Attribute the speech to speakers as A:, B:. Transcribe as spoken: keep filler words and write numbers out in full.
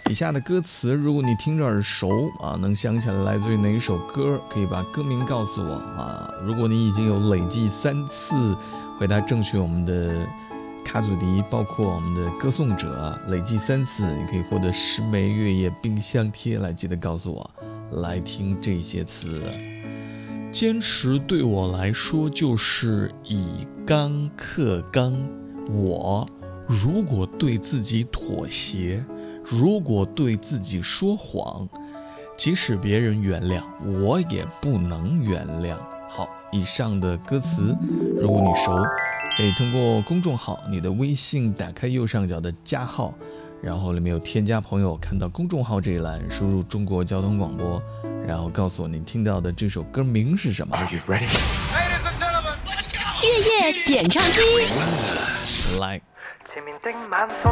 A: 以下的歌词如果你听着耳熟啊，能想起来来自于哪一首歌，可以把歌名告诉我啊。如果你已经有累计三次回答正确我们的卡祖笛，包括我们的歌颂者，累计三次你可以获得十枚月夜冰箱贴，来记得告诉我。来听这些词，坚持对我来说就是以刚克刚。我如果对自己妥协，如果对自己说谎，即使别人原谅，我也不能原谅。好，以上的歌词如果你熟，可以通过公众号你的微信打开右上角的加号，然后里面有添加朋友，看到公众号这一栏输入中国交通广播，然后告诉我你听到的这首歌名是什么。
B: Are you ready?
C: Ladies and gentlemen,
D: 月夜点唱机，
A: 来，
C: 前面的晚風